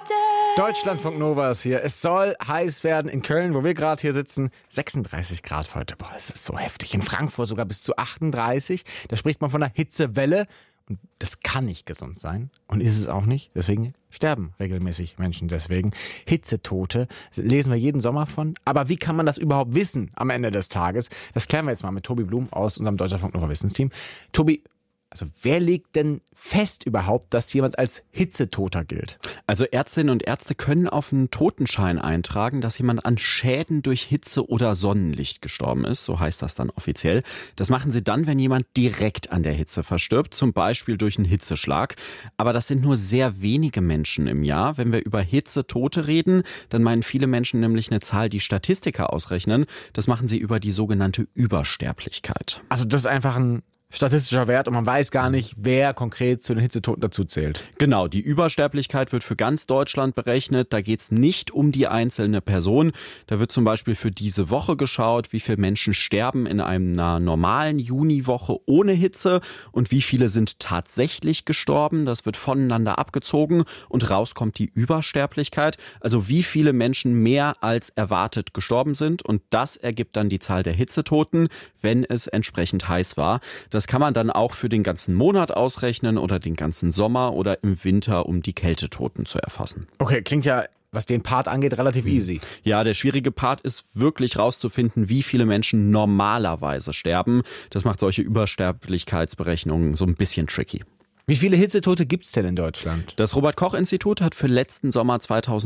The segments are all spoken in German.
Deutschlandfunk Nova ist hier. Es soll heiß werden in Köln, wo wir gerade hier sitzen. 36 Grad heute. Boah, das ist so heftig. In Frankfurt sogar bis zu 38. Da spricht man von einer Hitzewelle. Und das kann nicht gesund sein. Und ist es auch nicht. Deswegen sterben regelmäßig Menschen deswegen. Hitzetote lesen wir jeden Sommer von. Aber wie kann man das überhaupt wissen am Ende des Tages? Das klären wir jetzt mal mit Tobi Blum aus unserem Deutschlandfunk Nova Wissensteam. Tobi, also wer legt denn fest überhaupt, dass jemand als Hitzetoter gilt? Also Ärztinnen und Ärzte können auf einen Totenschein eintragen, dass jemand an Schäden durch Hitze oder Sonnenlicht gestorben ist. So heißt das dann offiziell. Das machen sie dann, wenn jemand direkt an der Hitze verstirbt, zum Beispiel durch einen Hitzeschlag. Aber das sind nur sehr wenige Menschen im Jahr. Wenn wir über Hitzetote reden, dann meinen viele Menschen nämlich eine Zahl, die Statistiker ausrechnen. Das machen sie über die sogenannte Übersterblichkeit. Also das ist einfach ein statistischer Wert und man weiß gar nicht, wer konkret zu den Hitzetoten dazu zählt. Genau, die Übersterblichkeit wird für ganz Deutschland berechnet. Da geht es nicht um die einzelne Person. Da wird zum Beispiel für diese Woche geschaut, wie viele Menschen sterben in einer normalen Juniwoche ohne Hitze und wie viele sind tatsächlich gestorben. Das wird voneinander abgezogen und raus kommt die Übersterblichkeit. Also wie viele Menschen mehr als erwartet gestorben sind. Und das ergibt dann die Zahl der Hitzetoten, wenn es entsprechend heiß war. Das kann man dann auch für den ganzen Monat ausrechnen oder den ganzen Sommer oder im Winter, um die Kältetoten zu erfassen. Okay, klingt ja, was den Part angeht, relativ easy. Ja, der schwierige Part ist wirklich rauszufinden, wie viele Menschen normalerweise sterben. Das macht solche Übersterblichkeitsberechnungen so ein bisschen tricky. Wie viele Hitzetote gibt's denn in Deutschland? Das Robert-Koch-Institut hat für letzten Sommer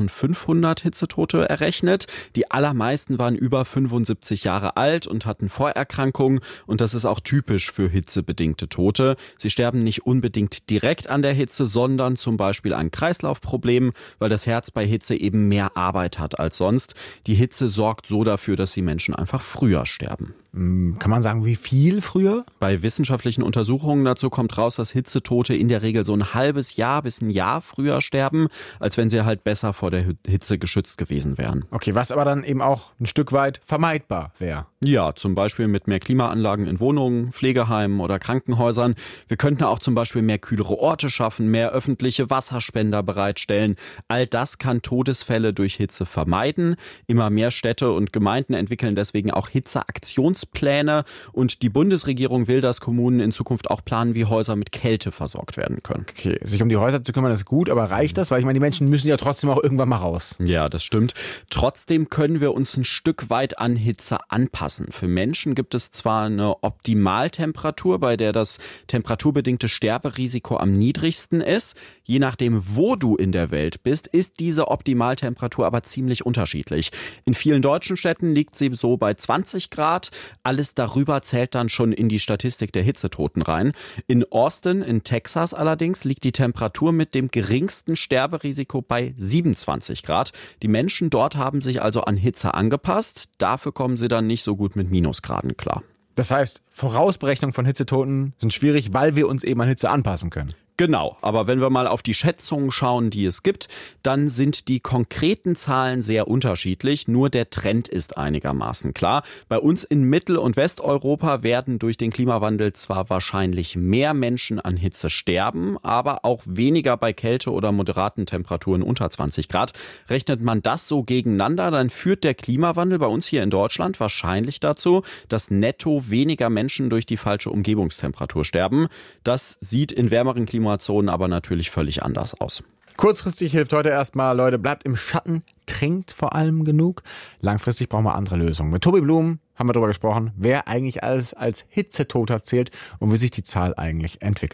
2500 Hitzetote errechnet. Die allermeisten waren über 75 Jahre alt und hatten Vorerkrankungen. Und das ist auch typisch für hitzebedingte Tote. Sie sterben nicht unbedingt direkt an der Hitze, sondern zum Beispiel an Kreislaufproblemen, weil das Herz bei Hitze eben mehr Arbeit hat als sonst. Die Hitze sorgt so dafür, dass die Menschen einfach früher sterben. Kann man sagen, wie viel früher? Bei wissenschaftlichen Untersuchungen dazu kommt raus, dass Hitzetote in der Regel so ein halbes Jahr bis ein Jahr früher sterben, als wenn sie halt besser vor der Hitze geschützt gewesen wären. Okay, was aber dann eben auch ein Stück weit vermeidbar wäre. Ja, zum Beispiel mit mehr Klimaanlagen in Wohnungen, Pflegeheimen oder Krankenhäusern. Wir könnten auch zum Beispiel mehr kühlere Orte schaffen, mehr öffentliche Wasserspender bereitstellen. All das kann Todesfälle durch Hitze vermeiden. Immer mehr Städte und Gemeinden entwickeln deswegen auch Hitzeaktionspläne. Und die Bundesregierung will, dass Kommunen in Zukunft auch planen, wie Häuser mit Kälte versorgt werden können. Okay, sich um die Häuser zu kümmern, ist gut, aber reicht das? Weil ich meine, die Menschen müssen ja trotzdem auch irgendwann mal raus. Ja, das stimmt. Trotzdem können wir uns ein Stück weit an Hitze anpassen. Für Menschen gibt es zwar eine Optimaltemperatur, bei der das temperaturbedingte Sterberisiko am niedrigsten ist. Je nachdem, wo du in der Welt bist, ist diese Optimaltemperatur aber ziemlich unterschiedlich. In vielen deutschen Städten liegt sie so bei 20 Grad. Alles darüber zählt dann schon in die Statistik der Hitzetoten rein. In Austin, in Texas allerdings, liegt die Temperatur mit dem geringsten Sterberisiko bei 27 Grad. Die Menschen dort haben sich also an Hitze angepasst. Dafür kommen sie dann nicht so gut mit Minusgraden klar. Das heißt, Vorausberechnungen von Hitzetoten sind schwierig, weil wir uns eben an Hitze anpassen können. Genau, aber wenn wir mal auf die Schätzungen schauen, die es gibt, dann sind die konkreten Zahlen sehr unterschiedlich. Nur der Trend ist einigermaßen klar. Bei uns in Mittel- und Westeuropa werden durch den Klimawandel zwar wahrscheinlich mehr Menschen an Hitze sterben, aber auch weniger bei Kälte oder moderaten Temperaturen unter 20 Grad. Rechnet man das so gegeneinander, dann führt der Klimawandel bei uns hier in Deutschland wahrscheinlich dazu, dass netto weniger Menschen durch die falsche Umgebungstemperatur sterben. Das sieht in wärmeren Klimazonen aber natürlich völlig anders aus. Kurzfristig hilft heute erstmal, Leute, bleibt im Schatten, trinkt vor allem genug. Langfristig brauchen wir andere Lösungen. Mit Tobi Blum haben wir darüber gesprochen, wer eigentlich alles als Hitzetoter zählt und wie sich die Zahl eigentlich entwickelt.